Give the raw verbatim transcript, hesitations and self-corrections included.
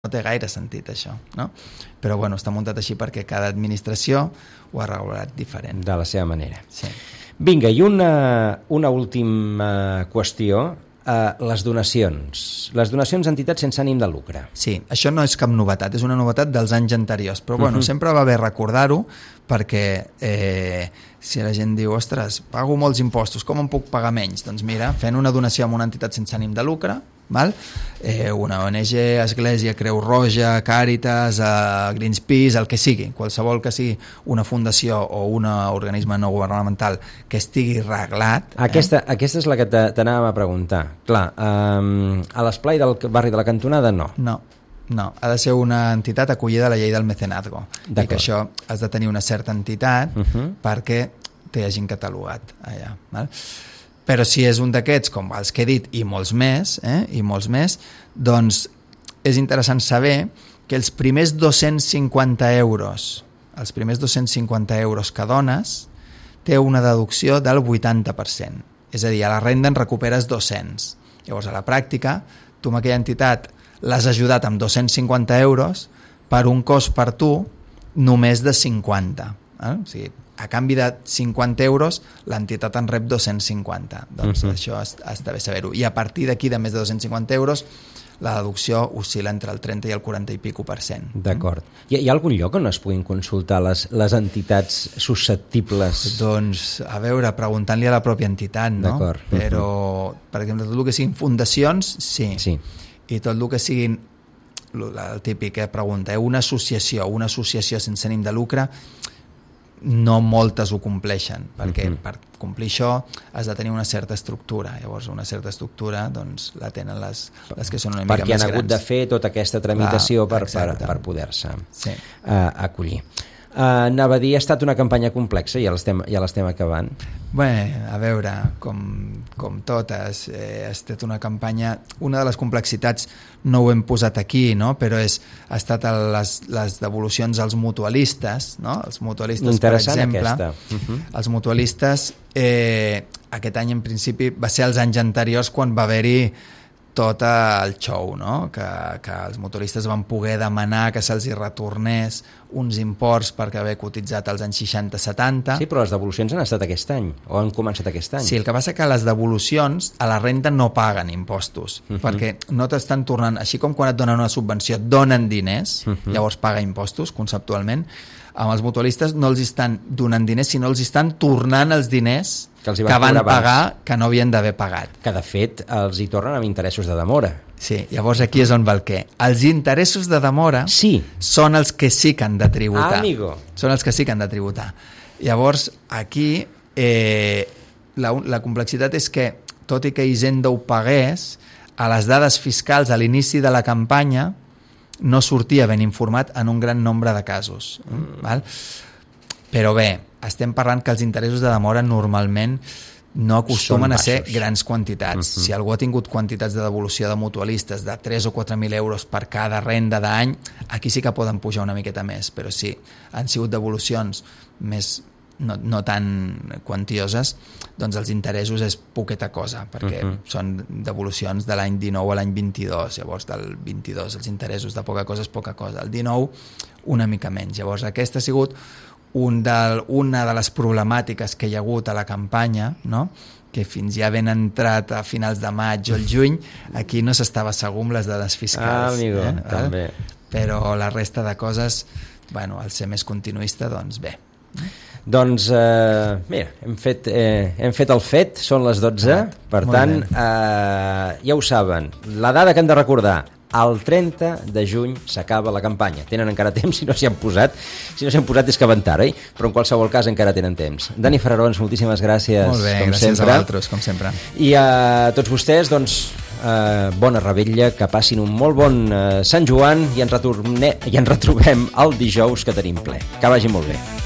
no té gaire sentit això, no? Però bueno, està muntat així perquè cada administració ho ha regulat diferent. De la seva manera. Sí. Vinga, i una, una última qüestió, uh, les donacions. Les donacions a entitats sense ànim de lucre. Sí, això no és cap novetat, és una novetat dels anys anteriors, però bueno, uh-huh. sempre va bé recordar-ho perquè eh, si la gent diu, ostres, pago molts impostos, com em puc pagar menys? Doncs mira, fent una donació a una entitat sense ànim de lucre, val? Eh, una O N G, Església, Creu Roja, Càritas, eh, Greenpeace, el que sigui, qualsevol que sigui una fundació o un organisme no governamental que estigui reglat. Aquesta, eh? aquesta és la que t'anàvem a preguntar. Clar, um, a l'esplai del barri de la Cantonada no. No, no, ha de ser una entitat acollida a la llei del mecenazgo. I que això has de tenir una certa entitat uh-huh. perquè t'hi hagin catalogat allà, val? Però si és un d'aquests, com els que he dit, i molts més, eh, i molts més, doncs és interessant saber que els primers dos-cents cinquanta euros, els primers dos-cents cinquanta euros que dones, té una deducció del vuitanta per cent. És a dir, a la renda en recuperes dos-cents. Llavors, a la pràctica, tu amb aquella entitat l'has ajudat amb dos-cents cinquanta euros per un cost per tu només de cinquanta. Eh? O sigui, a canvi de cinquanta euros, l'entitat en rep dos-cents cinquanta. Doncs uh-huh. això està bé saber-ho. I a partir d'aquí, de més de dos-cents cinquanta euros, la deducció oscil·la entre el trenta i el quaranta i pico per cent. D'acord. Hi, hi ha algun lloc on es puguin consultar les, les entitats susceptibles? Doncs, a veure, preguntant-li a la pròpia entitat, no? D'acord. Però, per exemple, tot el que siguin fundacions, sí. Sí. I tot el que siguin, el típic, eh, pregunta, eh, una associació, una associació sense ànim de lucre, no moltes ho compleixen, perquè uh-huh. per complir això has de tenir una certa estructura. Llavors una certa estructura doncs, la tenen les, les que són una mica perquè més grans. Perquè han hagut de fer tota aquesta tramitació Clar, per, per, per poder-se sí. uh, acollir. Uh, anava a dir, ha estat una campanya complexa, ja l'estem, ja l'estem acabant. Bé, a veure, com, com totes, eh, ha estat una campanya, una de les complexitats no ho hem posat aquí, no? Però és, ha estat les, les devolucions als mutualistes, no? Els mutualistes, interessant, per exemple, aquesta. Uh-huh. Els mutualistes, eh, aquest any en principi va ser els anys anteriors quan va haver-hi tot el show, no? que, que els motoristes van poder demanar que se'ls hi retornés uns imports perquè haver cotitzat als anys seixanta setanta. Sí, però les devolucions han estat aquest any, o han començat aquest any. Sí, el que passa que les devolucions a la renda no paguen impostos, uh-huh. perquè no t'estan tornant, així com quan et donen una subvenció, donen diners, uh-huh. llavors paga impostos, conceptualment. Amb els mutualistes no els estan donant diners, sinó els estan tornant els diners que, els van, que van pagar que no havien d'haver pagat. Que de fet els hi tornen amb interessos de demora. Sí, llavors aquí és on va el què. Els interessos de demora sí. són els que sí que han de tributar. Ah, amigo. Són els que sí que han de tributar. Llavors aquí eh, la, la complexitat és que, tot i que Hisenda ho pagués, a les dades fiscals a l'inici de la campanya no sortia ben informat en un gran nombre de casos. Mm. Val? Però bé, estem parlant que els interessos de demora normalment no acostumen a ser grans quantitats. Uh-huh. Si algú ha tingut quantitats de devolució de mutualistes de tres o quatre mil euros per cada renda d'any, aquí sí que poden pujar una miqueta més, però sí, han sigut devolucions més no, no tan quantioses, doncs els interessos és poqueta cosa, perquè uh-huh. són devolucions de l'any dinou a l'any vint-i-dos, llavors del vint-i-dos els interessos de poca cosa és poca cosa, el dinou una mica menys. Llavors aquesta ha sigut un del, una de les problemàtiques que hi ha hagut a la campanya, no? Que fins ja ben entrat a finals de maig o el juny, aquí no s'estava segur amb les dades fiscals. Ah, amigo, eh? també. Però la resta de coses, bueno, al ser més continuista, doncs bé. Doncs, eh, mira, hem fet, eh, hem fet el fet, són les dotze, ah, per tant, eh, ja ho saben, la dada que hem de recordar, el trenta de juny s'acaba la campanya. Tenen encara temps, si no s'hi han posat. Si no s'hi han posat és que van tard, eh? Però en qualsevol cas encara tenen temps. Dani Frarons, moltíssimes gràcies. Molt bé, com gràcies sempre. a vosaltres, com sempre. I a tots vostès, doncs, eh, bona revetlla, que passin un molt bon eh, Sant Joan i ens, retorne, i ens retrobem el dijous que tenim ple. Que vagi molt bé.